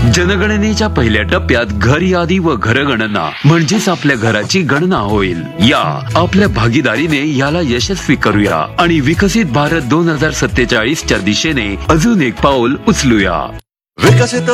जनगणनेच्या पहिल्या टप्प्यात घर यादी व घरगणना म्हणजेच आपल्या घराची गणना होईल। या आपल्या भागीदारीने याला यशस्वी करूया आणि विकसित भारत 2047 च्या दिशेने अजून एक पाऊल उचलूया। विकसित